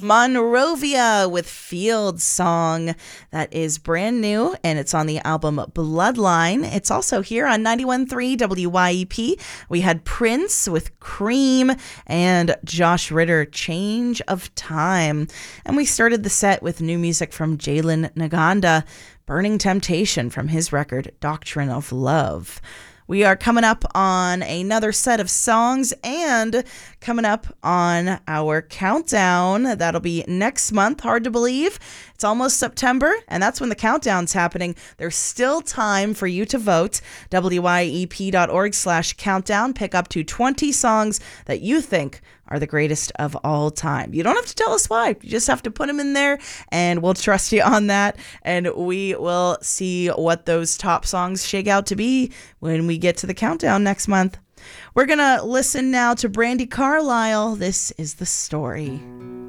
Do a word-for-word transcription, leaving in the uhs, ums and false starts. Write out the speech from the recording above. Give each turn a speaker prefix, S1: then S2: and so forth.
S1: Monrovia with Field Song. That is brand new, and it's on the album Bloodline. It's also here on ninety-one point three W Y E P. We had Prince with Cream and Josh Ritter, Change of Time. And we started the set with new music from Jalen Naganda, Burning Temptation from his record Doctrine of Love. We are coming up on another set of songs and coming up on our countdown. That'll be next month. Hard to believe. It's almost September, and that's when the countdown's happening. There's still time for you to vote. W Y E P dot org slash countdown. Pick up to twenty songs that you think are the greatest of all time. You don't have to tell us why. You just have to put them in there, and we'll trust you on that. And we will see what those top songs shake out to be when we get to the countdown next month. We're going to listen now to Brandi Carlile. This is The Story.